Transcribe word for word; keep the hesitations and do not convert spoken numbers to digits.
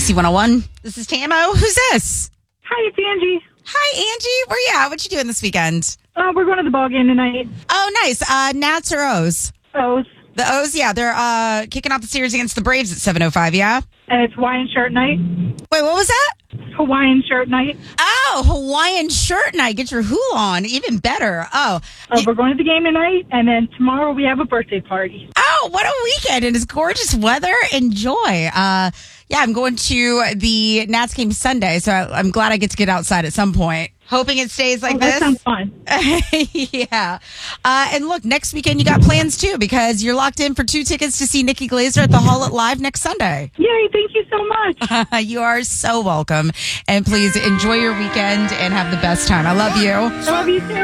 C one oh one. This is Tamo. Who's this? Hi, it's Angie. Hi, Angie. Where you at? What you doing this weekend? Uh, we're going to the ball game tonight. Oh, nice. Uh, Nats or O's? O's. The O's, yeah. They're uh, kicking off the series against the Braves at seven oh five, yeah? And it's Hawaiian shirt night. Wait, what was that? Hawaiian shirt night. Oh, Hawaiian shirt night. Get your hula on. Even better. Oh. Uh, we're going to the game tonight, and then tomorrow we have a birthday party. Oh, what a weekend. And it's gorgeous weather. Enjoy. Uh, yeah, I'm going to the Nats game Sunday, so I, I'm glad I get to get outside at some point. Hoping it stays like oh, this. That sounds fun. Yeah. Uh, and look, next weekend you got plans too, because you're locked in for two tickets to see Nikki Glazer at the Hall at Live next Sunday. Yay, thank you so much. You are so welcome. And please enjoy your weekend and have the best time. I love you. I love you too.